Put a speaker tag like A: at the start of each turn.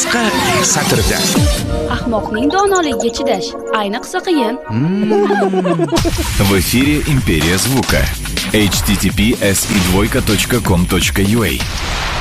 A: qisqa satrda.
B: Ahmoqning donoligiga chidash ayniqsa qiyin.
C: В эфире «Империя звука». https://com.ua